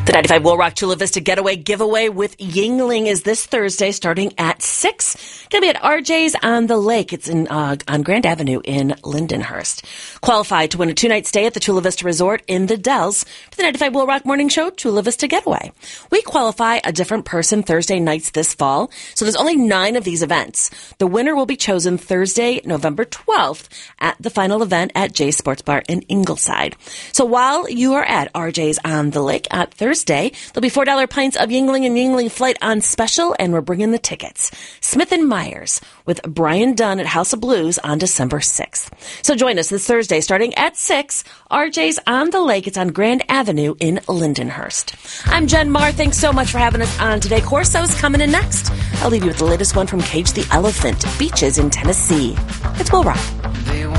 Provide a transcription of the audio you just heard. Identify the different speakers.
Speaker 1: The 95 Will Rock Chula Vista Getaway giveaway with Yuengling is this Thursday starting at 6. Going to be at RJ's on the Lake. It's on Grand Avenue in Lindenhurst. Qualified to win a 2-night stay at the Chula Vista Resort in the Dells for the 95 Will Rock Morning Show Chula Vista Getaway. We qualify a different person Thursday nights this fall, so there's only 9 of these events. The winner will be chosen Thursday, November 12th at the final event at Jay's Sports Bar in Ingleside. So while you are at RJ's on the Lake at Thursday, there'll be $4 pints of Yuengling and Yuengling Flight on special, and we're bringing the tickets. Smith & Myers with Brian Dunn at House of Blues on December 6th. So join us this Thursday starting at 6. RJ's on the Lake. It's on Grand Avenue in Lindenhurst. I'm Jen Marr. Thanks so much for having us on today. Corso's coming in next. I'll leave you with the latest one from Cage the Elephant, Beaches in Tennessee. It's Will Rock.